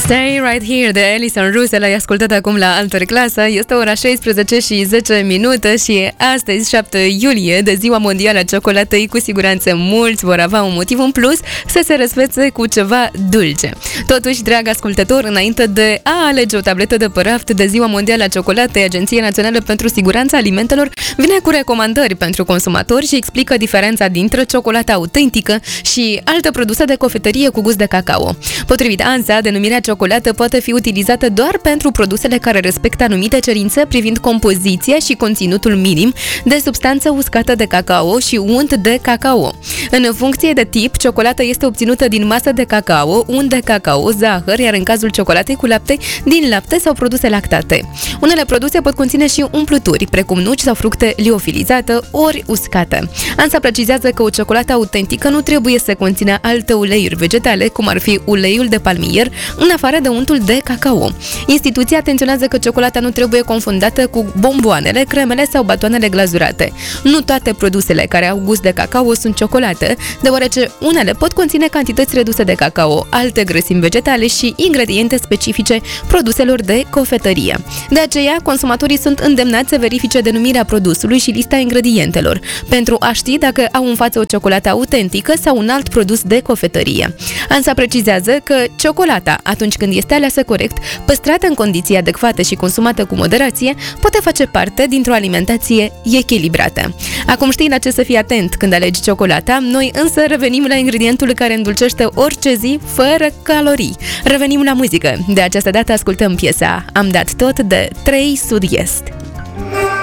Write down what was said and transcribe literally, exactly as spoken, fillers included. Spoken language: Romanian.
Stay Right Here de Alison Russell, ai ascultat acum la Altor Clasa. Este ora șaisprezece și zece minute și astăzi, șapte iulie, de Ziua Mondială a Ciocolatei. Cu siguranță mulți vor avea un motiv în plus să se răsfețe cu ceva dulce. Totuși, drag ascultător, înainte de a alege o tabletă de pe raft de Ziua Mondială a Ciocolatei, Agenția Națională pentru Siguranța Alimentelor vine cu recomandări pentru consumatori și explică diferența dintre ciocolata autentică și alte produse de cofetărie cu gust de cacao. Potrivit ANSA, denumirea ciocolată poate fi utilizată doar pentru produsele care respectă anumite cerințe privind compoziția și conținutul minim de substanță uscată de cacao și unt de cacao. În funcție de tip, ciocolata este obținută din masă de cacao, unt de cacao, zahăr, iar în cazul ciocolatei cu lapte, din lapte sau produse lactate. Unele produse pot conține și umpluturi, precum nuci sau fructe liofilizate ori uscate. ANSA precizează că o ciocolată autentică nu trebuie să conțină alte uleiuri vegetale, cum ar fi uleiul de palmier, în afară de untul de cacao. Instituția atenționează că ciocolata nu trebuie confundată cu bomboanele, cremele sau batoanele glazurate. Nu toate produsele care au gust de cacao sunt ciocolată, deoarece unele pot conține cantități reduse de cacao, alte grăsimi vegetale și ingrediente specifice produselor de cofetărie. De aceea, consumatorii sunt îndemnați să verifice denumirea produsului și lista ingredientelor, pentru a ști dacă au în față o ciocolată autentică sau un alt produs de cofetărie. ANSA precizează că ciocolata, atunci când este aleasă corect, păstrată în condiții adecvate și consumată cu moderație, poate face parte dintr-o alimentație echilibrată. Acum știi la ce să fii atent când alegi ciocolata, noi însă revenim la ingredientul care îndulcește orice zi fără calorii. Revenim la muzică. De această dată ascultăm piesa Am dat tot de trei Sud-Est.